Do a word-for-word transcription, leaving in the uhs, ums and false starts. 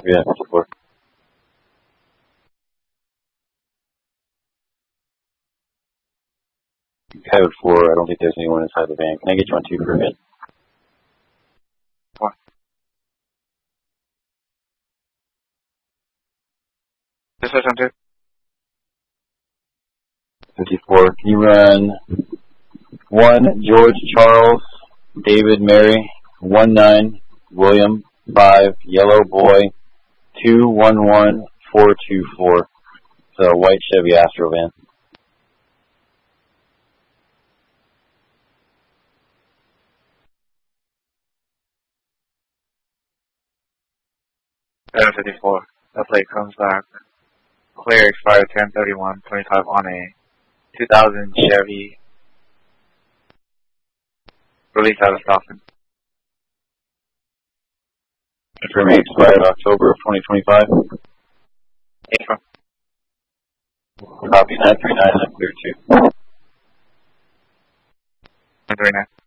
Yeah, fifty-four. Code four, I don't think there's anyone inside the van. Can I get you on two for a minute? What? This is on two. fifty-four. Can you run one George Charles, David Mary, one nine William, five Yellow Boy, two one one four two four. It's a white Chevy Astro van. seven fifty-four. That plate comes back. Clear expired ten thirty-one twenty-five on a two thousand Chevy. Release out of Stockton. Confirming expired October of twenty twenty-five. April. Copy nine three nine, I'm clear two. nine three nine.